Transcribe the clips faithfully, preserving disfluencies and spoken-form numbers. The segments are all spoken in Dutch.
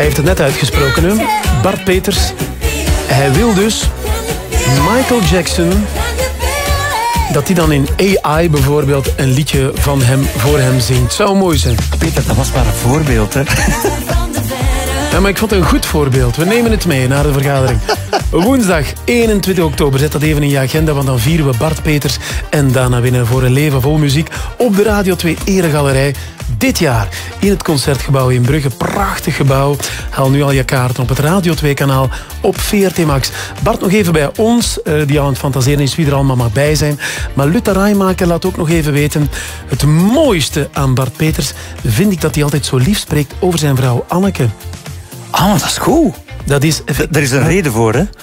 Hij heeft het net uitgesproken, hè? Bart Peters. Hij wil dus Michael Jackson, dat hij dan in A I bijvoorbeeld een liedje van hem voor hem zingt. Zou mooi zijn. Peter, dat was maar een voorbeeld, hè? Ja, maar ik vond het een goed voorbeeld. We nemen het mee naar de vergadering. Woensdag eenentwintig oktober. Zet dat even in je agenda, want dan vieren we Bart Peters en Dana Winnen voor een leven vol muziek op de Radio twee Eregalerij. Dit jaar in het Concertgebouw in Brugge. Prachtig gebouw. Haal nu al je kaarten op het Radio twee kanaal op V R T Max. Bart, nog even bij ons, die al aan het fantaseren is wie er allemaal mag bij zijn. Maar Lutta Rijmaker laat ook nog even weten. Het mooiste aan Bart Peters vind ik dat hij altijd zo lief spreekt over zijn vrouw Anneke. Ah, maar dat is goed. Dat is... Er is een reden voor, hè?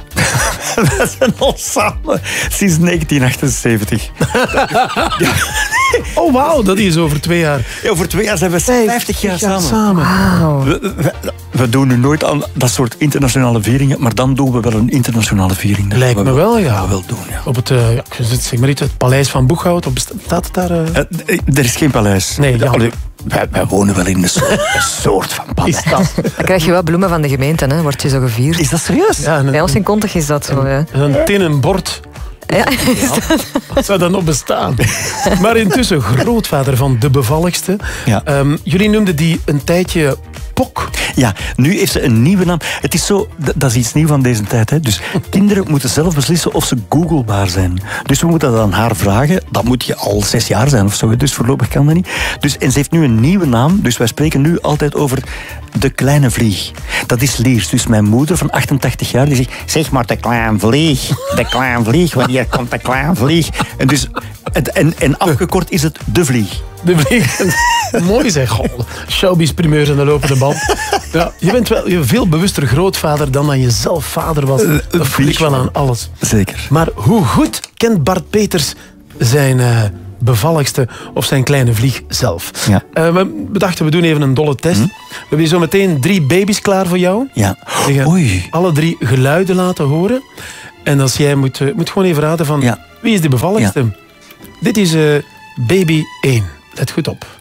We zijn al samen sinds negentien achtenzeventig. Ja. Oh, wauw, dat is over twee jaar. Ja, over twee jaar zijn we vijftig jaar samen. samen. Wow. We, we, we doen nu nooit aan dat soort internationale vieringen, maar dan doen we wel een internationale viering. Lijkt me we, wel, ja. We wel doen, ja. Op het, uh, ja, zeg maar iets, het Paleis van Boeghout, op, staat het daar? Uh... Uh, er is geen paleis. Nee, ja. Allee, wij, wij wonen wel in een soort, een soort van paleis. Dan krijg je wel bloemen van de gemeente, hè? Word je zo gevierd. Is dat serieus? Ja, een, bij ons in Kontig is dat zo. Ja. Een tinnen bord. Ja, ja, wat zou dat nog bestaan? Maar intussen grootvader van de bevalligste. Ja. Um, jullie noemden die een tijdje Pok. Ja, nu heeft ze een nieuwe naam. Het is zo, dat is iets nieuws van deze tijd. Hè. Dus kinderen moeten zelf beslissen of ze googlebaar zijn. Dus we moeten dat aan haar vragen. Dat moet je al zes jaar zijn of zo. Dus voorlopig kan dat niet. Dus, en ze heeft nu een nieuwe naam. Dus wij spreken nu altijd over de kleine vlieg. Dat is Liers. Dus mijn moeder van achtentachtig jaar die zegt, zeg maar de kleine vlieg. De kleine vlieg, wanneer komt de kleine vlieg? En, dus, en, en afgekort is het de vlieg. De vlieg. Mooi zeg. Goh, showbiz primeurs aan de lopende band. Ja, je bent wel je veel bewuster grootvader dan dat je zelf vader was. Dat voel ik wel aan alles. Zeker. Maar hoe goed kent Bart Peters zijn uh, bevalligste of zijn kleine vlieg zelf? Ja. Uh, we, we dachten, we doen even een dolle test. Hm? We hebben hier zo meteen drie baby's klaar voor jou. Ja. Die gaan Oei. alle drie geluiden laten horen. En als jij moet, uh, moet gewoon even raden van, ja. Wie is de bevalligste? Ja. Dit is uh, baby één. Let goed op.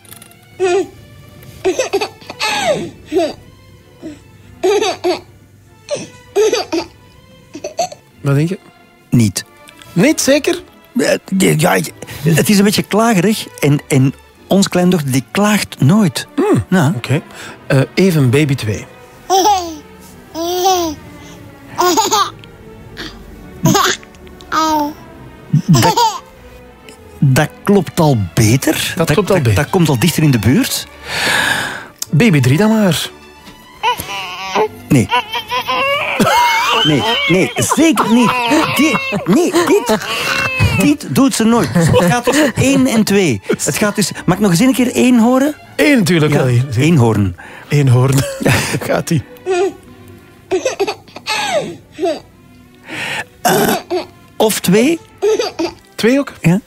Wat denk je? Niet. Niet, zeker? Ja, het is een beetje klagerig. En, en ons kleindochter die klaagt nooit. Mm. Nou. Oké. Okay. Uh, even baby twee. Dat, dat klopt al beter. Dat, dat klopt al dat, beter. Dat komt al dichter in de buurt. Baby drie dan maar. Nee. Nee, nee, zeker niet. Die, nee, dit, dit doet ze nooit. Het gaat tussen één en twee. Het gaat dus, mag ik nog eens een keer één horen? Eén natuurlijk. Ja, ja, één hoorn. Eén hoorn. Gaat die. Uh, of twee. Twee ook? Ja.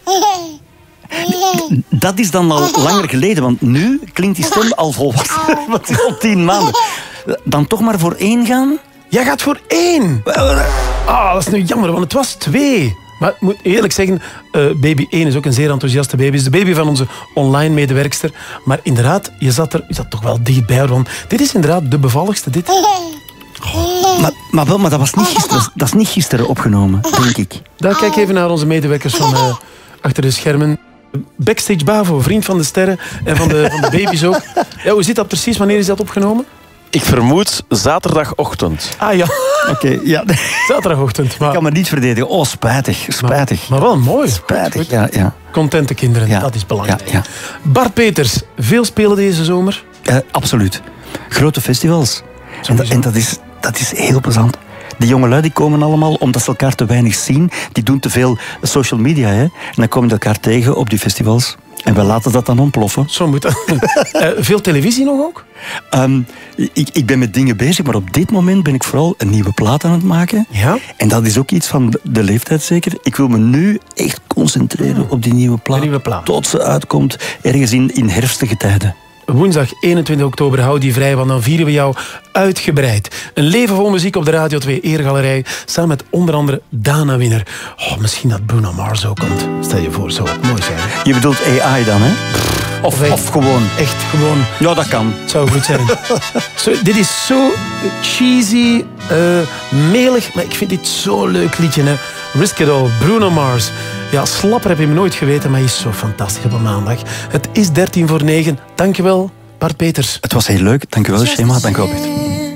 Dat is dan al langer geleden, want nu klinkt die stem al volwassen. Wat is al tien maanden. Dan toch maar voor één gaan? Jij gaat voor één. Ah, dat is nu jammer, want het was twee. Maar ik moet eerlijk zeggen, uh, baby één is ook een zeer enthousiaste baby. Het is de baby van onze online medewerkster. Maar inderdaad, je zat er je zat toch wel dichtbij. Want dit is inderdaad de bevalligste. Dit. Oh. Maar, maar, wel, maar dat was niet gisteren, dat is niet gisteren opgenomen, denk ik. Daar kijk even naar onze medewerkers van uh, achter de schermen. Backstage Bavo, vriend van de sterren en van de, van de baby's ook. Ja, hoe zit dat precies? Wanneer is dat opgenomen? Ik vermoed zaterdagochtend. Ah ja. Oké, okay, ja. Zaterdagochtend. Maar... Ik kan me niet verdedigen. Oh, spijtig. Spijtig. Maar, maar wel mooi. Spijtig, ja. ja. Contente kinderen, ja. Dat is belangrijk. Ja, ja. Bart Peters, veel spelen deze zomer? Uh, absoluut. Grote festivals. En, dat, en dat, is, dat is heel plezant. Die jongelui die komen allemaal omdat ze elkaar te weinig zien. Die doen te veel social media. Hè? En dan komen ze elkaar tegen op die festivals. En we laten dat dan ontploffen. Zo moet dat. uh, veel televisie nog ook? Um, ik, ik ben met dingen bezig, maar op dit moment ben ik vooral een nieuwe plaat aan het maken. Ja? En dat is ook iets van de leeftijd zeker. Ik wil me nu echt concentreren op die nieuwe plaat. nieuwe plaat. Tot ze uitkomt ergens in, in herfstige tijden. woensdag eenentwintig oktober, hou die vrij, want dan vieren we jou uitgebreid. Een leven vol muziek op de Radio twee Eergalerij, samen met onder andere Dana Winner. Oh, misschien dat Bruno Mars ook komt. Stel je voor, zou het mooi zijn. Hè? Je bedoelt A I dan, hè? Of, Of, of gewoon... Echt gewoon... Ja, dat kan. Het zou goed zijn. Zo, dit is zo cheesy, uh, melig, maar ik vind dit zo'n leuk liedje. Hè. Risk It All, Bruno Mars. Ja, slapper heb je me nooit geweten, maar hij is zo fantastisch op een maandag. Het is dertien voor negen. Dankjewel, Bart Peters. Het was heel leuk. Dankjewel, Shema. Dankjewel, Peter.